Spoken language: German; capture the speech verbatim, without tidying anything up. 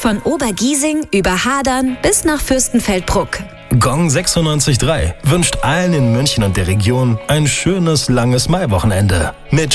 Von Obergiesing über Hadern bis nach Fürstenfeldbruck. Gong sechsundneunzig Komma drei wünscht allen in München und der Region ein schönes, langes Maiwochenende. Mit